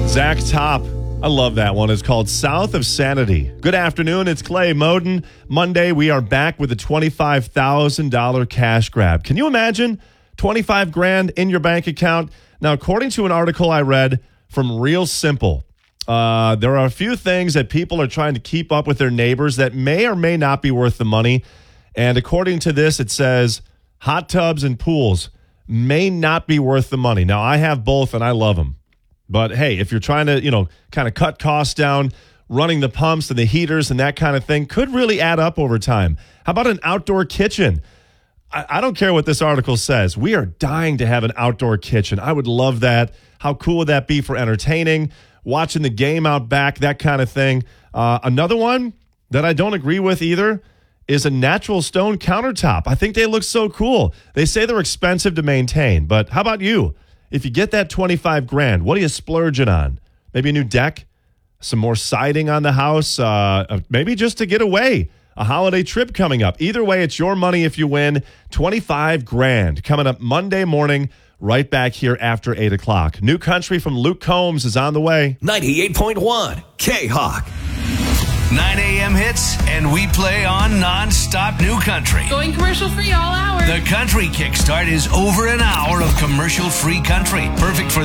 Zach Top. I love that one. It's called South of Sanity. Good afternoon. It's Clay Moden. Monday, we are back with a $25,000 cash grab. Can you imagine 25 grand in your bank account? Now, according to an article I read from Real Simple, there are a few things that people are trying to keep up with their neighbors that may or may not be worth the money. And according to this, it says hot tubs and pools may not be worth the money. Now, I have both and I love them. But hey, if you're trying to, kind of cut costs down, running the pumps and the heaters and that kind of thing could really add up over time. How about an outdoor kitchen? I don't care what this article says. We are dying to have an outdoor kitchen. I would love that. How cool would that be for entertaining, watching the game out back, that kind of thing? Another one that I don't agree with either is a natural stone countertop. I think they look so cool. They say they're expensive to maintain, but how about you? If you get that 25 grand, what are you splurging on? Maybe a new deck, some more siding on the house, maybe just to get away, a holiday trip coming up. Either way, it's your money if you win. 25 grand coming up Monday morning, right back here after 8 o'clock. New Country from Luke Combs is on the way. 98.1 K-Hawk. 9 a.m. hits, and we play on non-stop New Country. Going commercial-free all hour. The Country Kickstart is over an hour of commercial-free country. Perfect for